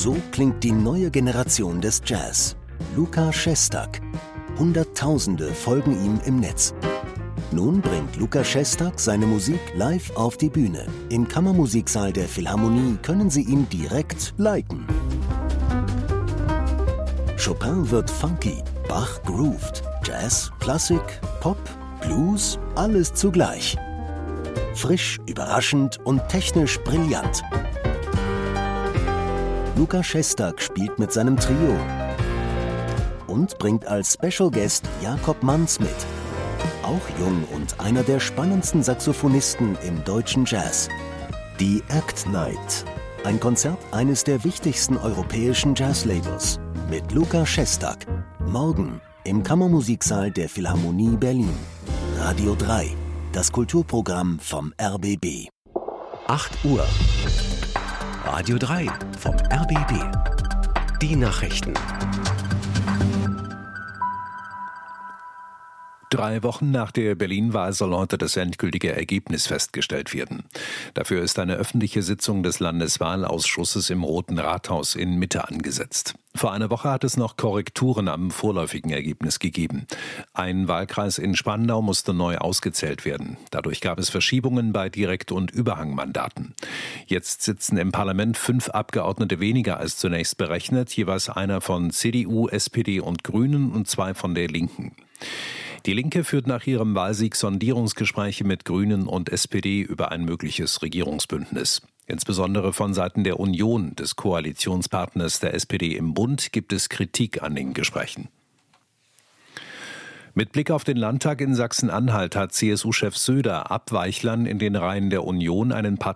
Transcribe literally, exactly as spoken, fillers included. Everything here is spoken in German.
So klingt die neue Generation des Jazz. Lukas Szostak. Hunderttausende folgen ihm im Netz. Nun bringt Lukas Szostak seine Musik live auf die Bühne. Im Kammermusiksaal der Philharmonie können Sie ihn direkt liken. Chopin wird funky, Bach grooved, Jazz, Klassik, Pop, Blues, alles zugleich. Frisch, überraschend und technisch brillant. Lukas Szostak spielt mit seinem Trio und bringt als Special Guest Jakob Manz mit. Auch jung und einer der spannendsten Saxophonisten im deutschen Jazz. Die Act Night. Ein Konzert eines der wichtigsten europäischen Jazzlabels. Mit Lukas Szostak. Morgen im Kammermusiksaal der Philharmonie Berlin. Radio drei. Das Kulturprogramm vom R B B. acht Uhr. Radio drei vom R B B. Die Nachrichten. Drei Wochen nach der Berlin-Wahl soll heute das endgültige Ergebnis festgestellt werden. Dafür ist eine öffentliche Sitzung des Landeswahlausschusses im Roten Rathaus in Mitte angesetzt. Vor einer Woche hat es noch Korrekturen am vorläufigen Ergebnis gegeben. Ein Wahlkreis in Spandau musste neu ausgezählt werden. Dadurch gab es Verschiebungen bei Direkt- und Überhangmandaten. Jetzt sitzen im Parlament fünf Abgeordnete weniger als zunächst berechnet, jeweils einer von C D U, S P D und Grünen und zwei von der Linken. Die Linke führt nach ihrem Wahlsieg Sondierungsgespräche mit Grünen und S P D über ein mögliches Regierungsbündnis. Insbesondere von Seiten der Union, des Koalitionspartners der S P D im Bund, gibt es Kritik an den Gesprächen. Mit Blick auf den Landtag in Sachsen-Anhalt hat C S U-Chef Söder Abweichlern in den Reihen der Union einen